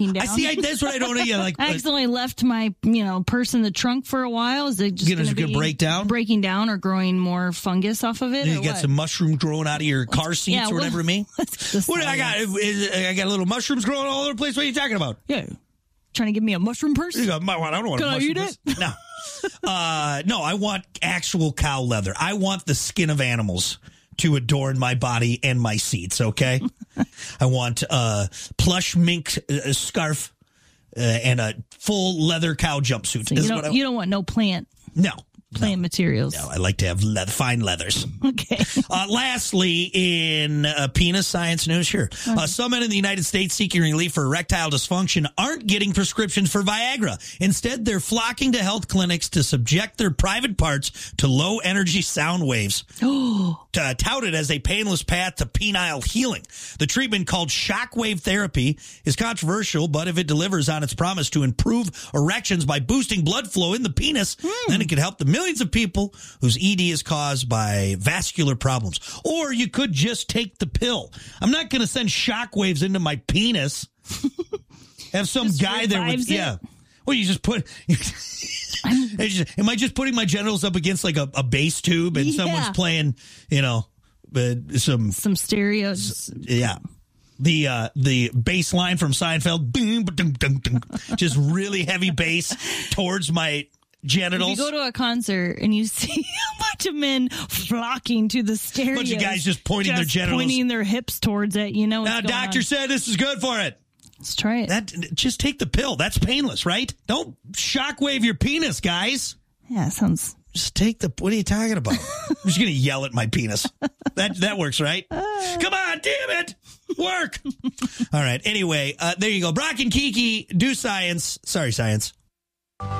I see. That's what I don't know. Yeah, like I accidentally left my, purse in the trunk for a while. Is it just going to break down? Breaking down or growing more fungus off of it? You got some mushrooms growing out of your car seats or whatever, me? What I got a little mushrooms growing all over the place. What are you talking about? Yeah. Trying to give me a mushroom purse? I don't want Can I eat it? No. No, I want actual cow leather. I want the skin of animals to adorn my body and my seats, okay? I want a plush mink scarf and a full leather cow jumpsuit. So you don't want no plant. No. Plant materials. No, I like to have fine leathers. Okay. Lastly, in penis science news here, some men in the United States seeking relief for erectile dysfunction aren't getting prescriptions for Viagra. Instead, they're flocking to health clinics to subject their private parts to low-energy sound waves, touted as a painless path to penile healing. The treatment, called shockwave therapy, is controversial, but if it delivers on its promise to improve erections by boosting blood flow in the penis, then it could help the millions of people whose ED is caused by vascular problems. Or you could just take the pill. I'm not going to send shockwaves into my penis. Have some just guy there with, yeah. Well, you just put, am I just putting my genitals up against like a bass tube and someone's playing, some stereos. Yeah. The bass line from Seinfeld, just really heavy bass towards my genitals. If you go to a concert and you see a bunch of men flocking to the stereo, bunch of guys just pointing their genitals, pointing their hips towards it. Now, doctor said this is good for it. Let's try it. Just take the pill. That's painless, right? Don't shockwave your penis, guys. Yeah, sounds. Just take the. What are you talking about? I'm just gonna yell at my penis. That works, right? Come on, damn it, work. All right. Anyway, there you go. Brock and Kiki do science. Sorry, science.